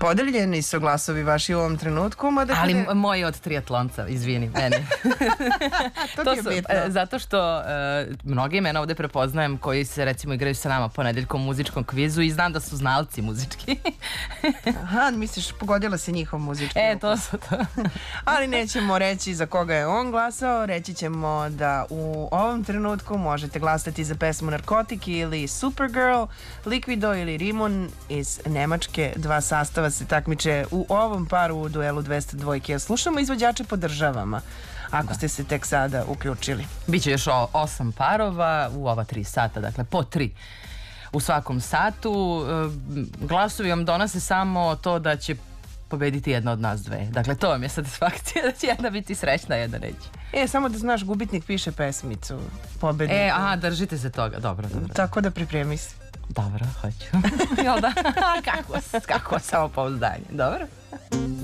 Podeljeni su glasovi vaši u ovom trenutku. Ali moji od triatlonca, izvini, meni. To ti je bitno. Zato što mnogi imena ovde prepoznajem koji se recimo igraju sa nama ponedeljkom u muzičkom kvizu i znam da su znalci muzički. Aha, misliš, pogodila se njihov muzički ukus. To su to. Ali nećemo reći za koga je on glasao, reći ćemo da u ovom trenutku možete glasati za pesmu Narkotik ili Supergirl, Liquido ili Rimun iz Nemačke. Dva sastava se takmiče u ovom paru u duelu 202. Slušamo izvođače po državama, ako ste se tek sada uključili. Biće još 8 parova u ova 3 sata, dakle po 3 u svakom satu. Glasovi vam donose samo to da će pobediti jedna od nas dve. Dakle, to vam je satisfakcija da će jedna biti srećna, jedna neće. Samo da znaš, gubitnik piše pesmicu pobednika. Aha, držite se toga, dobro. Tako da pripremi se. Dobro, hoću. Jel da? Kako samopouzdanje, dobro?